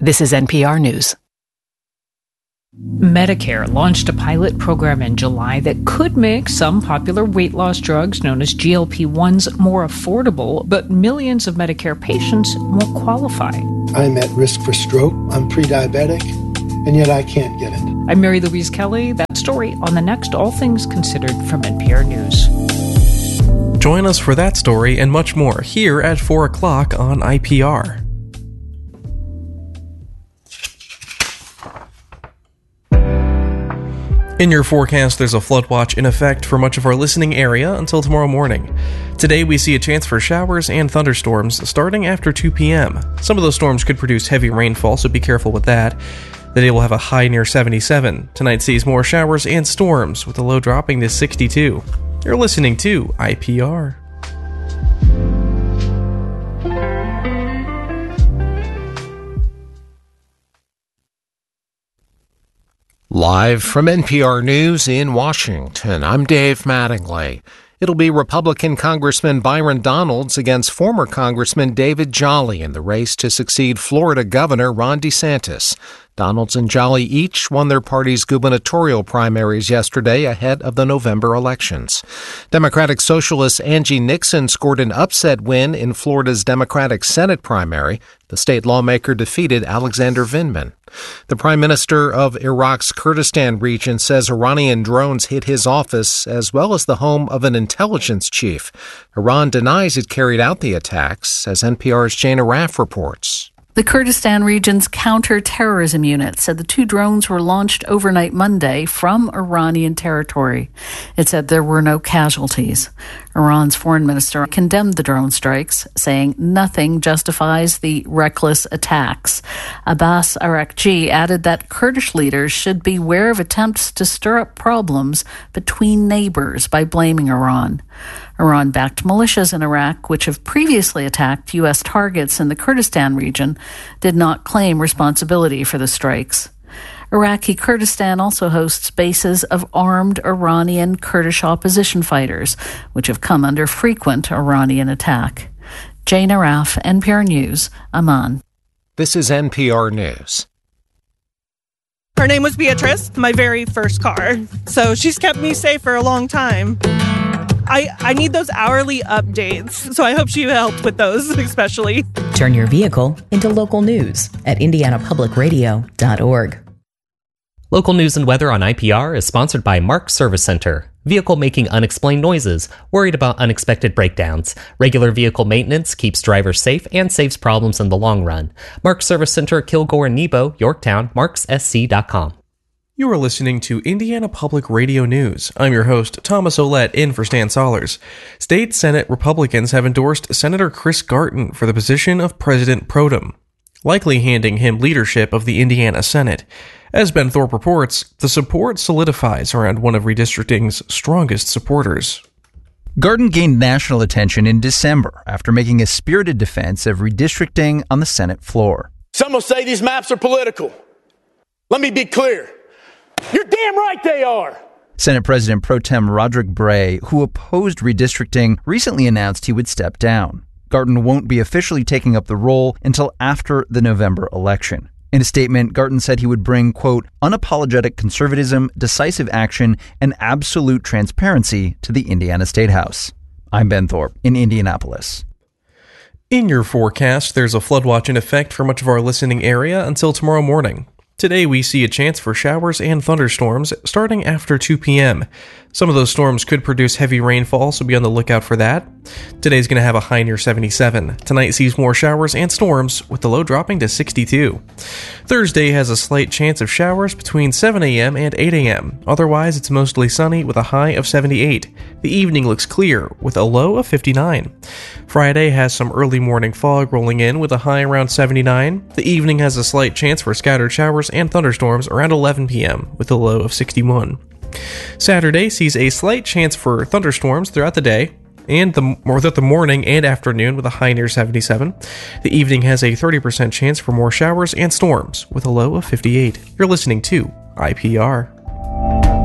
This is NPR News. Medicare launched a pilot program in July that could make some popular weight loss drugs known as GLP-1s more affordable, but millions of Medicare patients won't qualify. I'm at risk for stroke. I'm pre-diabetic, and yet I can't get it. I'm Mary Louise Kelly. That story on the next All Things Considered from NPR News. Join us for that story and much more here at 4 o'clock on IPR. In your forecast, there's a flood watch in effect for much of our listening area until tomorrow morning. Today, we see a chance for showers and thunderstorms starting after 2 p.m. Some of those storms could produce heavy rainfall, so be careful with that. The day will have a high near 77. Tonight sees more showers and storms, with the low dropping to 62. You're listening to IPR. Live from NPR News in Washington, I'm Dave Mattingly. It'll be Republican Congressman Byron Donalds against former Congressman David Jolly in the race to succeed Florida Governor Ron DeSantis. Donalds and Jolly each won their party's gubernatorial primaries yesterday ahead of the November elections. Democratic Socialist Angie Nixon scored an upset win in Florida's Democratic Senate primary. The state lawmaker defeated Alexander Vindman. The Prime Minister of Iraq's Kurdistan region says Iranian drones hit his office as well as the home of an intelligence chief. Iran denies it carried out the attacks, as NPR's Jana Raff reports. The Kurdistan region's counter-terrorism unit said the two drones were launched overnight Monday from Iranian territory. It said there were no casualties. Iran's foreign minister condemned the drone strikes, saying nothing justifies the reckless attacks. Abbas Araghchi added that Kurdish leaders should beware of attempts to stir up problems between neighbors by blaming Iran. Iran-backed militias in Iraq, which have previously attacked U.S. targets in the Kurdistan region, did not claim responsibility for the strikes. Iraqi Kurdistan also hosts bases of armed Iranian Kurdish opposition fighters, which have come under frequent Iranian attack. Jana Raff, NPR News, Amman. This is NPR News. Her name was Beatrice, my very first car. So she's kept me safe for a long time. I need those hourly updates, so I hope she helped with those, especially. Turn your vehicle into local news at indianapublicradio.org. Local news and weather on IPR is sponsored by Marks Service Center. Vehicle making unexplained noises, worried about unexpected breakdowns. Regular vehicle maintenance keeps drivers safe and saves problems in the long run. Marks Service Center, Kilgore and Nebo, Yorktown, markssc.com. You are listening to Indiana Public Radio News. I'm your host, Thomas Ouellette, in for Stan Sollers. State Senate Republicans have endorsed Senator Chris Garton for the position of President Pro Tem, likely handing him leadership of the Indiana Senate. As Ben Thorpe reports, the support solidifies around one of redistricting's strongest supporters. Garton gained national attention in December after making a spirited defense of redistricting on the Senate floor. Some will say these maps are political. Let me be clear. You're damn right they are. Senate President Pro Tem Roderick Bray, who opposed redistricting, recently announced he would step down. Garton won't be officially taking up the role until after the November election. In a statement, Garton said he would bring, quote, unapologetic conservatism, decisive action, and absolute transparency to the Indiana State House. I'm Ben Thorpe in Indianapolis. In your forecast, there's a flood watch in effect for much of our listening area until tomorrow morning. Today, we see a chance for showers and thunderstorms starting after 2 p.m. Some of those storms could produce heavy rainfall, so be on the lookout for that. Today's going to have a high near 77. Tonight sees more showers and storms, with the low dropping to 62. Thursday has a slight chance of showers between 7 a.m. and 8 a.m. Otherwise, it's mostly sunny with a high of 78. The evening looks clear, with a low of 59. Friday has some early morning fog rolling in with a high around 79. The evening has a slight chance for scattered showers and thunderstorms around 11 p.m. with a low of 61. Saturday sees a slight chance for thunderstorms throughout the day and the morning and afternoon with a high near 77. The evening has a 30% chance for more showers and storms with a low of 58. You're listening to IPR.